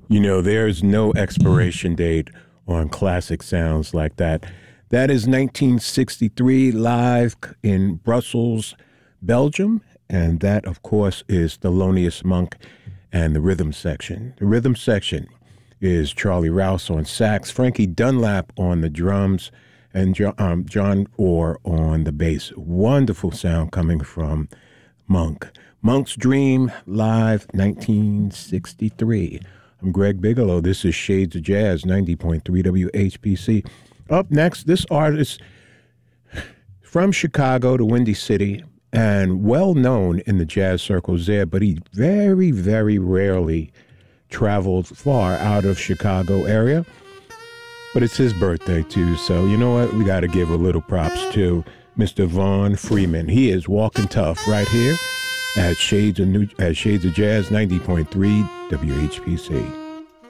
You know, there's no expiration date on classic sounds like that. That is 1963 live in Brussels, Belgium. And that, of course, is Thelonious Monk and the rhythm section. The rhythm section is Charlie Rouse on sax, Frankie Dunlap on the drums, and John Orr on the bass. Wonderful sound coming from Monk. Monk's Dream, live, 1963. I'm Greg Bigelow. This is Shades of Jazz, 90.3 WHPC. Up next, this artist from Chicago to Windy City and well known in the jazz circles there, but he very, very rarely traveled far out of Chicago area. But it's his birthday too, so you know what? We got to give a little props to Mr. Vaughn Freeman. He is walking tough right here at Shades of Jazz, 90.3 WHPC.